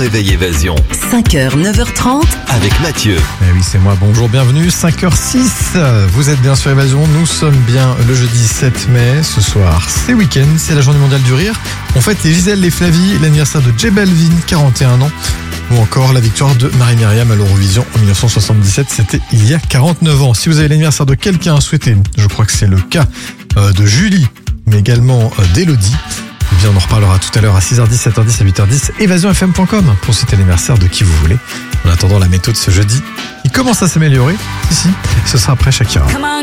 réveil Évasion. 5h, 9h30. Avec Mathieu. Eh oui, c'est moi. Bonjour, bienvenue. 5h06. Vous êtes bien sur Évasion. Nous sommes bien le jeudi 7 mai. Ce soir, c'est week-end. C'est la journée mondiale du rire. On fête les Gisèle et Flavie, l'anniversaire de J Balvin, 41 ans. Ou encore la victoire de Marie-Myriam à l'Eurovision en 1977. C'était il y a 49 ans. Si vous avez l'anniversaire de quelqu'un à souhaiter, je crois que c'est le cas de Julie, mais également d'Elodie. Eh bien, on en reparlera tout à l'heure à 6h10, 7h10, à 8h10, évasionfm.com pour citer l'anniversaire de qui vous voulez. En attendant la méthode de ce jeudi, il commence à s'améliorer. Si, ce sera après Shakira.